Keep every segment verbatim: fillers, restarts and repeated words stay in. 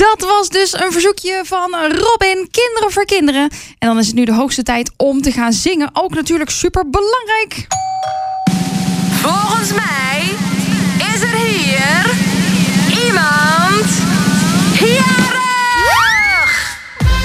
Dat was dus een verzoekje van Robin, Kinderen voor Kinderen. En dan is het nu de hoogste tijd om te gaan zingen. Ook natuurlijk super belangrijk. Volgens mij is er hier iemand jarig!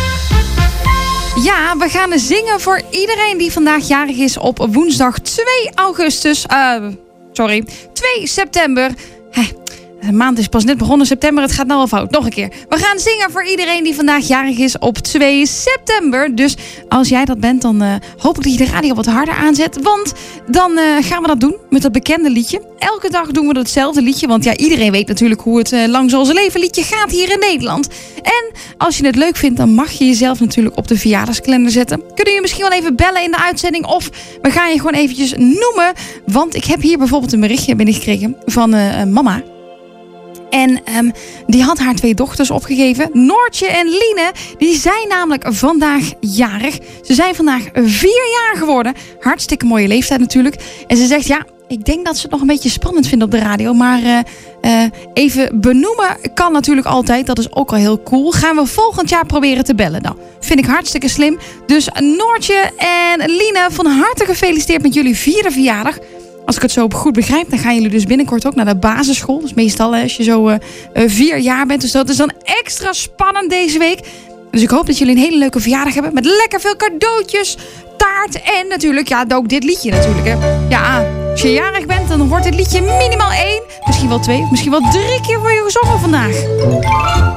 Ja, we gaan zingen voor iedereen die vandaag jarig is op woensdag twee augustus. Uh, sorry, twee september. Hé. De maand is pas net begonnen, september, het gaat nou al fout. Nog een keer. We gaan zingen voor iedereen die vandaag jarig is op twee september. Dus als jij dat bent, dan uh, hoop ik dat je de radio wat harder aanzet. Want dan uh, gaan we dat doen met dat bekende liedje. Elke dag doen we hetzelfde liedje. Want ja, iedereen weet natuurlijk hoe het uh, Lang Zal Ze Leven liedje gaat hier in Nederland. En als je het leuk vindt, dan mag je jezelf natuurlijk op de verjaardagskalender zetten. Kunnen je misschien wel even bellen in de uitzending. Of we gaan je gewoon eventjes noemen. Want ik heb hier bijvoorbeeld een berichtje binnengekregen van uh, mama. En um, die had haar twee dochters opgegeven. Noortje en Line. Die zijn namelijk vandaag jarig. Ze zijn vandaag vier jaar geworden. Hartstikke mooie leeftijd natuurlijk. En ze zegt, ja, ik denk dat ze het nog een beetje spannend vinden op de radio. Maar uh, uh, even benoemen kan natuurlijk altijd. Dat is ook al heel cool. Gaan we volgend jaar proberen te bellen. Nou, vind ik hartstikke slim. Dus Noortje en Line, van harte gefeliciteerd met jullie vierde verjaardag. Als ik het zo goed begrijp, dan gaan jullie dus binnenkort ook naar de basisschool. Dus meestal als je zo uh, vier jaar bent. Dus dat is dan extra spannend deze week. Dus ik hoop dat jullie een hele leuke verjaardag hebben. Met lekker veel cadeautjes, taart en natuurlijk, ja, ook dit liedje natuurlijk. Hè. Ja, als je jarig bent, dan wordt dit liedje minimaal één, misschien wel twee, misschien wel drie keer voor je gezongen vandaag.